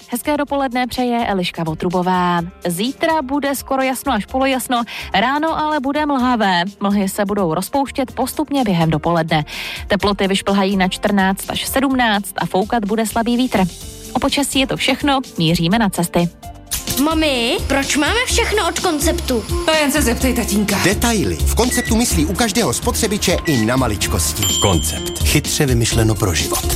Hezké dopoledne přeje Eliška Votrubová. Zítra bude skoro jasno až polojasno, ráno ale bude mlhavé. Mlhy se budou rozpouštět postupně během dopoledne. Teploty vyšplhají na 14 až 17 a foukat bude slabý vítr. O počasí je to všechno, míříme na cesty. Mami, proč máme všechno od Konceptu? To jen se zeptej tatínka. Detaily. V Konceptu myslí u každého spotřebiče i na maličkosti. Koncept. Chytře vymyšleno pro život.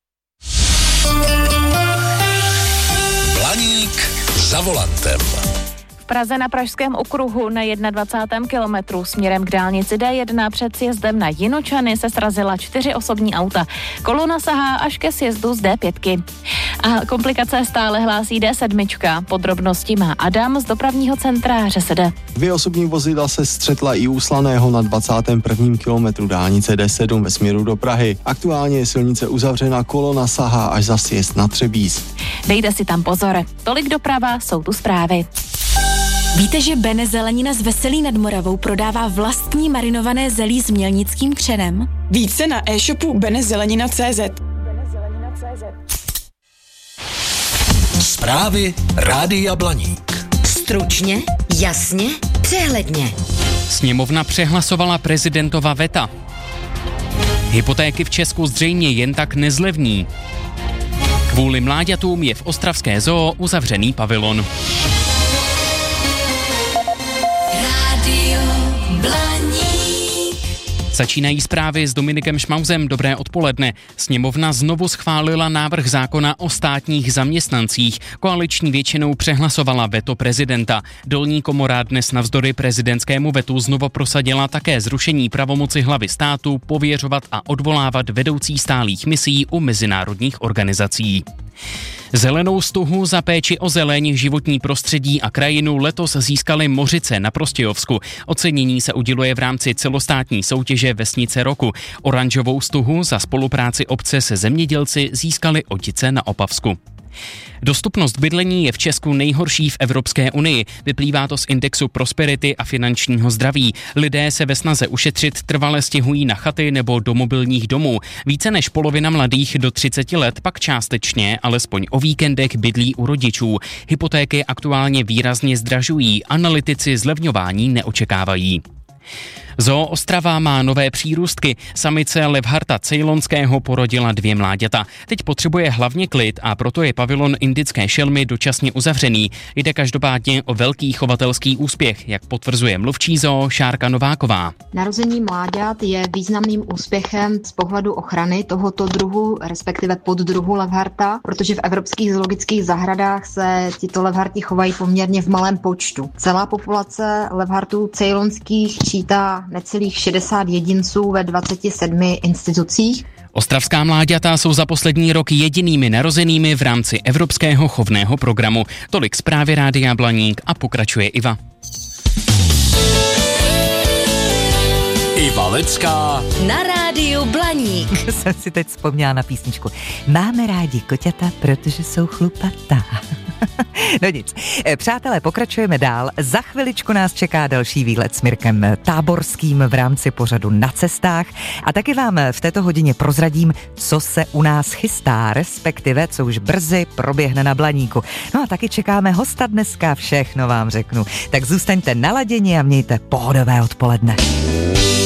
Blaník za volantem. V Praze na Pražském okruhu na 21. kilometru směrem k dálnici D1 před sjezdem na Jinočany se srazila 4 osobní auta. Kolona sahá až ke sjezdu z D5. A komplikace stále hlásí D7. Podrobnosti má Adam z dopravního centra ŘSD. 2 osobní vozidla se střetla i u Slaného na 21. kilometru dálnice D7 ve směru do Prahy. Aktuálně je silnice uzavřena, kolona sahá až za sjezd na Třebíč. Dejte si tam pozor. Tolik doprava, jsou tu zprávy. Víte, že Bene Zelenina z Veselí nad Moravou prodává vlastní marinované zelí s mělnickým křenem? Více na e-shopu benezelenina.cz. Zprávy Rádia Blaník. Stručně, jasně, přehledně. Sněmovna přehlasovala prezidentova veta. Hypotéky v Česku zřejmě jen tak nezlevní. Kvůli mláďatům je v ostravské zoo uzavřený pavilon. Začínají zprávy s Dominikem Šmauzem. Dobré odpoledne. Sněmovna znovu schválila návrh zákona o státních zaměstnancích. Koaliční většinou přehlasovala veto prezidenta. Dolní komora dnes navzdory prezidentskému vetu znovu prosadila také zrušení pravomoci hlavy státu pověřovat a odvolávat vedoucí stálých misí u mezinárodních organizací. Zelenou stuhu za péči o zeleň, životní prostředí a krajinu letos získaly Mořice na Prostějovsku. Ocenění se uděluje v rámci celostátní soutěže Vesnice roku. Oranžovou stuhu za spolupráci obce se zemědělci získali Otice na Opavsku. Dostupnost bydlení je v Česku nejhorší v Evropské unii. Vyplývá to z indexu prosperity a finančního zdraví. Lidé se ve snaze ušetřit trvale stěhují na chaty nebo do mobilních domů. Více než polovina mladých do 30 let pak částečně, alespoň o víkendech, bydlí u rodičů. Hypotéky aktuálně výrazně zdražují, analytici zlevňování neočekávají. Zoo Ostrava má nové přírůstky. Samice levharta ceylonského porodila 2 mláďata. Teď potřebuje hlavně klid a proto je pavilon indické šelmy dočasně uzavřený. Jde každopádně o velký chovatelský úspěch, jak potvrzuje mluvčí zoo Šárka Nováková. Narození mláďat je významným úspěchem z pohledu ochrany tohoto druhu, respektive poddruhu levharta, protože v evropských zoologických zahradách se tito levharti chovají poměrně v malém počtu. Celá populace levhartů ceylonských čítá necelých 60 jedinců ve 27 institucích. Ostravská mláďata jsou za poslední rok jedinými narozenými v rámci Evropského chovného programu. Tolik zprávy Rádia Blaník a pokračuje Iva. Iva Lecká Na rádiu Blaník. Jsem si teď vzpomněla na písničku. Máme rádi koťata, protože jsou chlupatá. No nic. Přátelé, pokračujeme dál. Za chviličku nás čeká další výlet s Mirkem Táborským v rámci pořadu Na cestách. A taky vám v této hodině prozradím, co se u nás chystá, respektive co už brzy proběhne na Blaníku. No a taky čekáme hosta dneska, všechno vám řeknu. Tak zůstaňte naladěni a mějte pohodové odpoledne.